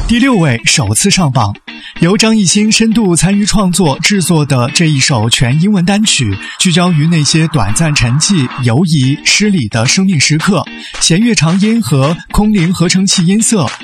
第6位，首次上榜。由张艺兴深度参与创作制作的这一首全英文单曲，聚焦于那些短暂沉寂、犹疑、失礼的生命时刻，弦乐长音和空灵合成器音色